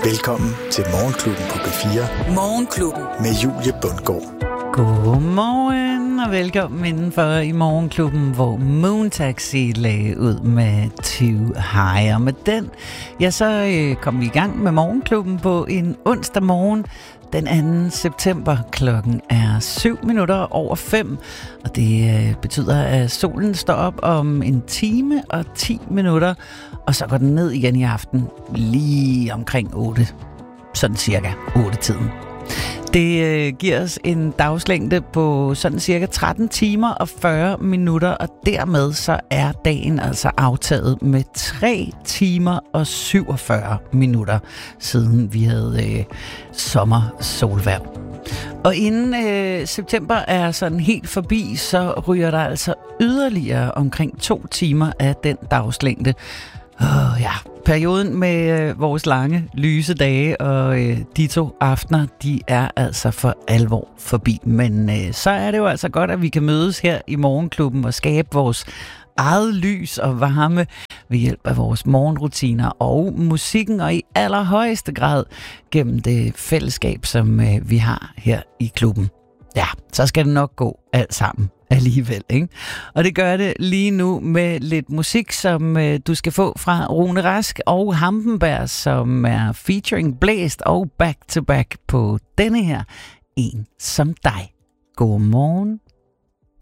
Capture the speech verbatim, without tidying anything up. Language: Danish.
Velkommen til Morgenklubben på B fire. Morgenklubben. Med Julie Bundgaard. Godmorgen og velkommen indenfor i Morgenklubben, hvor Moon Taxi lagde ud med Too High. Og med den, ja, så øh, kom vi i gang med Morgenklubben på en onsdag morgen. Den anden september. Klokken er syv minutter over fem, og det øh, betyder, at solen står op om en time og ti minutter, og så går den ned igen i aften lige omkring otte, sådan cirka otte-tiden. Det øh, giver os en dagslængde på sådan cirka tretten timer og fyrre minutter, og dermed så er dagen altså aftaget med tre timer og syvogfyrre minutter, siden vi havde øh, sommersolvejr. Og inden øh, september er sådan helt forbi, så ryger der altså yderligere omkring to timer af den dagslængde. Åh, ja, perioden med øh, vores lange, lyse dage og øh, de to aftener, de er altså for alvor forbi. Men øh, så er det jo altså godt, at vi kan mødes her i Morgenklubben og skabe vores eget lys og varme ved hjælp af vores morgenrutiner og musikken, og i allerhøjeste grad gennem det fællesskab, som øh, vi har her i klubben. Ja, så skal det nok gå alt sammen alligevel, ikke? Og det gør det lige nu med lidt musik, som øh, du skal få fra Rune Rask og Hampenberg, som er featuring Blæst og Back to Back på denne her En som dig. God morgen.